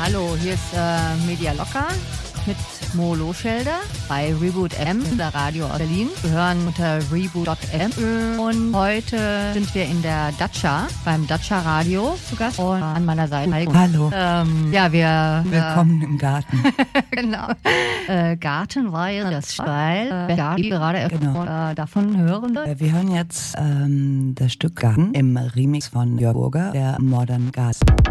Hallo, hier ist Media Locker mit Mo Loschelder bei Reboot M, der Radio aus Berlin. Wir hören unter reboot.m und heute sind wir in der Datscha, beim Datscha Radio zu Gast und an meiner Seite. Hallo. Willkommen im Garten. Genau. Garten war ja das Steil. Gerade davon hören. Wir hören jetzt das Stück Garten im Remix von Jörg Burger, der Modern Gas.